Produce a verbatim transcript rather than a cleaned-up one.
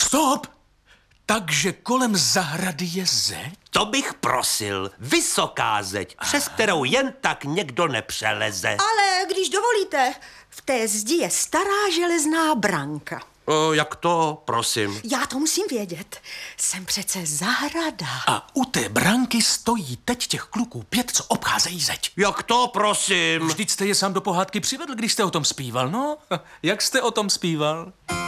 Stop! Takže kolem zahrady je zeď? To bych prosil. Vysoká zeď, přes kterou jen tak někdo nepřeleze. Ale když dovolíte, v té zdi je stará železná branka. O, jak to, prosím? Já to musím vědět. Jsem přece zahrada. A u té branky stojí teď těch kluků pět, co obcházejí zeď. Jak to, prosím? Vždyť jste je sám do pohádky přivedl, když jste o tom zpíval, no? Jak jste o tom zpíval?